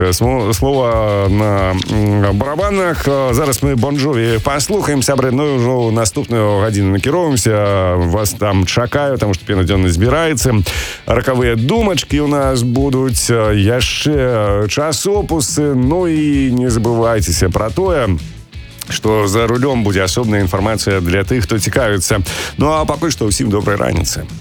слова на барабанах. Зараз мы Бон Джові паслухаем, сябры, ну і ўжо ў наступную гадзіну накіроўваемся. Вас там чакаю, таму што пенадзённа збіраецца. Ракавыя думачкі ў нас будуць, яшчэ часопусы. Ну і не забывайцеся пра тое, што за рулём будзе асобная інфармацыя для тых, хто цікавіцца. Ну а пакуль што ўсім добрай раніцы.